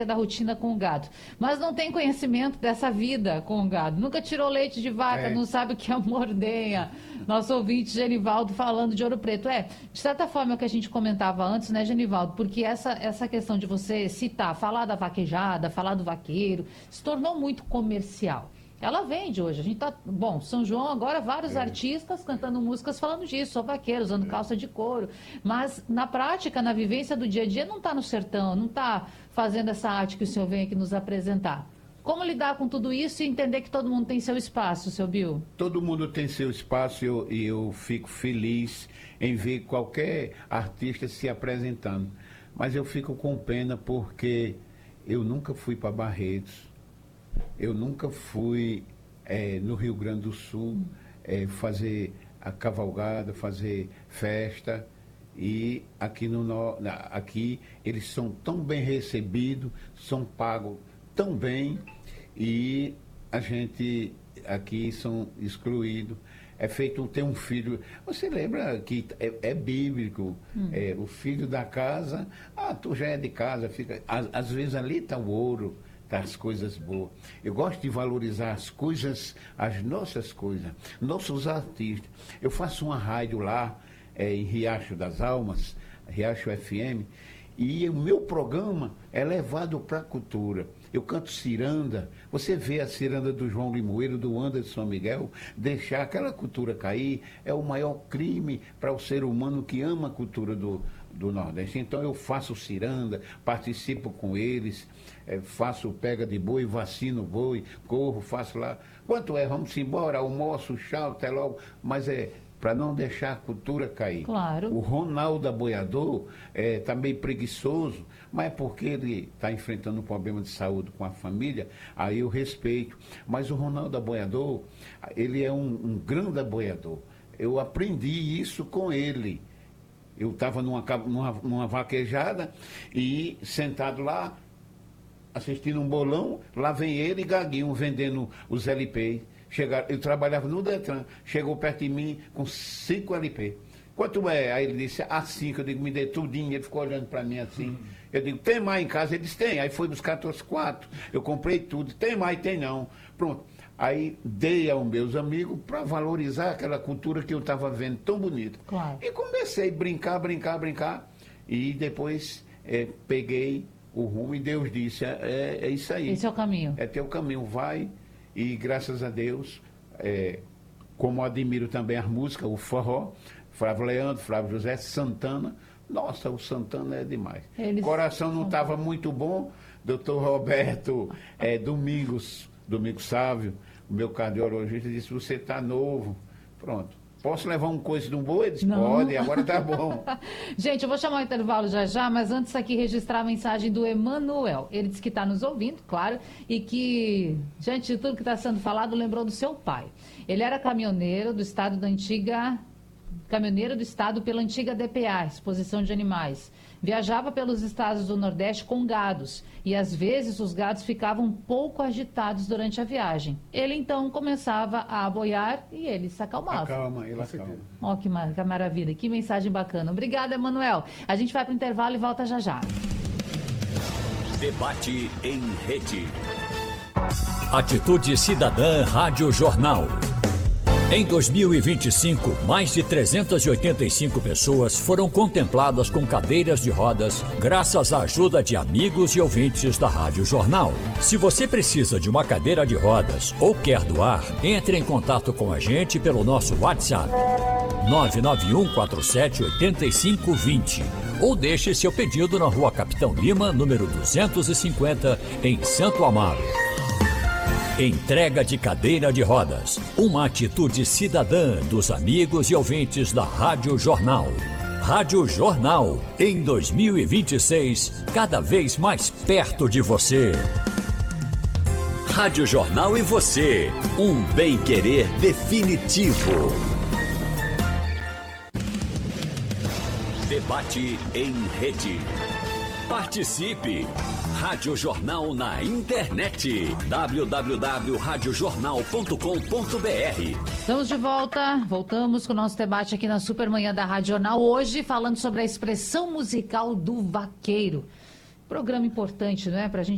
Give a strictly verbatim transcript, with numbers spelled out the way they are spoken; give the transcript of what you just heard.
da rotina com o gado, mas não tem conhecimento dessa vida com o gado, nunca tirou leite de vaca, é. Não sabe o que é uma ordenha. Nosso ouvinte Genivaldo falando de Ouro Preto. É, de certa forma é o que a gente comentava antes, né, Genivaldo? Porque essa, essa questão de você citar, falar da vaquejada, falar do vaqueiro, se tornou muito comercial. Ela vende hoje. A gente tá. Bom, São João agora, vários é. artistas cantando músicas falando disso, sou vaqueiro, usando é. calça de couro. Mas na prática, na vivência do dia a dia, não está no sertão, não está fazendo essa arte que o senhor vem aqui nos apresentar. Como lidar com tudo isso e entender que todo mundo tem seu espaço, seu Bill? Todo mundo tem seu espaço e eu, eu fico feliz em ver qualquer artista se apresentando. Mas eu fico com pena porque eu nunca fui para Barretos. Eu nunca fui é, no Rio Grande do Sul é, fazer a cavalgada, fazer festa. E aqui, no, aqui eles são tão bem recebidos, são pagos tão bem, e a gente aqui são excluídos. É feito, tem um filho, você lembra que é, é bíblico, hum. é, o filho da casa, ah, tu já é de casa, fica, às, às vezes ali está o ouro, das coisas boas. Eu gosto de valorizar as coisas, as nossas coisas, nossos artistas. Eu faço uma rádio lá, é, em Riacho das Almas, Riacho F M, e o meu programa é levado para a cultura. Eu canto ciranda, você vê a ciranda do João Limoeiro, do Anderson Miguel, deixar aquela cultura cair é o maior crime para o ser humano que ama a cultura do, do Nordeste. Então eu faço ciranda, participo com eles, é, faço pega de boi, vacino boi, corro, faço lá. Quanto é? Vamos embora, almoço, tchau, até logo. Mas é para não deixar a cultura cair. Claro. O Ronaldo Aboiador está é, meio preguiçoso, mas é porque ele está enfrentando um problema de saúde com a família, aí eu respeito. Mas o Ronaldo Aboiador, ele é um, um grande aboiador. Eu aprendi isso com ele. Eu estava numa, numa, numa vaquejada e sentado lá, assistindo um bolão, lá vem ele e Gaguinho vendendo os L P. Chegaram, eu trabalhava no Detran, chegou perto de mim com cinco L P. Quanto é? Aí ele disse, ah, cinco. Eu digo, me dê tudinho. Ele ficou olhando para mim assim. Eu digo, tem mais em casa? Ele disse, tem. Aí foi buscar os quatro. Eu comprei tudo. Tem mais? Tem não. Pronto. Aí dei aos meus amigos para valorizar aquela cultura que eu estava vendo tão bonita. Claro. E comecei a brincar, brincar, brincar. E depois é, peguei o rumo e Deus disse, é, é isso aí. Esse é o caminho. É teu caminho, vai. E graças a Deus, é, como admiro também as músicas, o forró, Flávio Leandro, Flávio José, Santana. Nossa, o Santana é demais. Eles... Coração não estava muito bom. doutor Roberto é, Domingos, Domingos Sávio, o meu cardiologista, disse, você está novo. Pronto. Posso levar um coice de um boi? Ele disse, pode, agora tá bom. Gente, eu vou chamar o intervalo já já, mas antes aqui registrar a mensagem do Emanuel. Ele disse que está nos ouvindo, claro, e que, diante de tudo que está sendo falado, lembrou do seu pai. Ele era caminhoneiro do estado da antiga... Caminhoneiro do estado pela antiga D P A, Exposição de Animais. Viajava pelos estados do Nordeste com gados e às vezes os gados ficavam um pouco agitados durante a viagem. Ele então começava a aboiar e ele se acalmava. Acalma, ele acalma. Ó, que, mar que maravilha, que mensagem bacana. Obrigada, Emanuel. A gente vai para o intervalo e volta já já. Debate em rede. Atitude Cidadã Rádio Jornal. Em dois mil e vinte e cinco, mais de trezentas e oitenta e cinco pessoas foram contempladas com cadeiras de rodas graças à ajuda de amigos e ouvintes da Rádio Jornal. Se você precisa de uma cadeira de rodas ou quer doar, entre em contato com a gente pelo nosso WhatsApp nove nove um quatro sete oito cinco dois zero ou deixe seu pedido na Rua Capitão Lima, número duzentos e cinquenta, em Santo Amaro. Entrega de cadeira de rodas, uma atitude cidadã dos amigos e ouvintes da Rádio Jornal. Rádio Jornal, em dois mil e vinte e seis, cada vez mais perto de você. Rádio Jornal e você, um bem-querer definitivo. Debate em rede. Participe! Rádio Jornal na internet. w w w ponto rádio jornal ponto com ponto b r. Estamos de volta. Voltamos com o nosso debate aqui na Supermanhã da Rádio Jornal. Hoje falando sobre a expressão musical do vaqueiro. Programa importante, não é? Pra gente